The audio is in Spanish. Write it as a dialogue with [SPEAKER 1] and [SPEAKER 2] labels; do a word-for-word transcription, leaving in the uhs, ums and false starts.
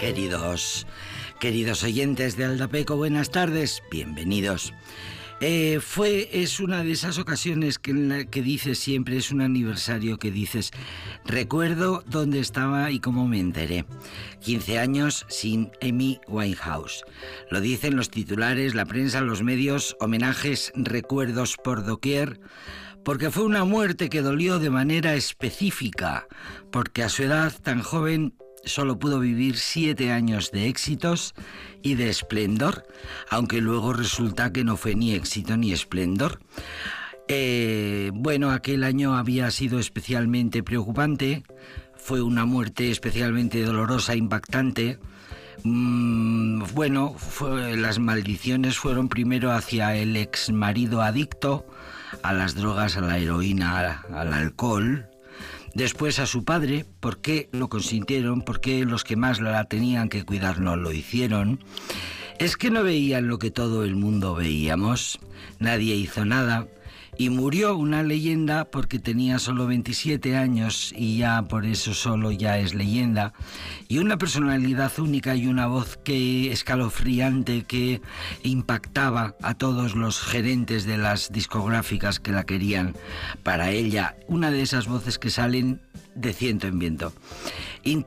[SPEAKER 1] Queridos, queridos oyentes de Aldapeco, buenas tardes, bienvenidos. Eh, fue, es una de esas ocasiones que, en la que dices siempre, es un aniversario que dices, recuerdo dónde estaba y cómo me enteré. quince años sin Amy Winehouse. Lo dicen los titulares, la prensa, los medios, homenajes, recuerdos por doquier, porque fue una muerte que dolió de manera específica, porque a su edad tan joven solo pudo vivir siete años de éxitos y de esplendor, aunque luego resulta que no fue ni éxito ni esplendor. Eh, bueno, aquel año había sido especialmente preocupante, fue una muerte especialmente dolorosa, impactante. Mm, bueno, fue, las maldiciones fueron primero hacia el ex marido adicto a las drogas, a la heroína, al alcohol. Después a su padre, ¿por qué lo consintieron? ¿Por qué los que más la tenían que cuidar no lo hicieron? Es que no veían lo que todo el mundo veíamos, nadie hizo nada, y murió una leyenda porque tenía solo veintisiete años y ya por eso solo ya es leyenda, y una personalidad única y una voz que escalofriante que impactaba a todos los gerentes de las discográficas que la querían para ella, una de esas voces que salen de ciento en viento.